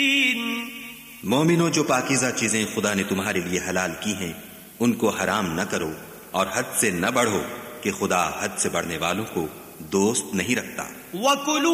मोमिनो, जो पाकीज़ा चीजें खुदा ने तुम्हारे लिए हलाल की हैं उनको हराम न करो और हद से न बढ़ो कि खुदा हद से बढ़ने वालों को दोस्त नहीं रखता।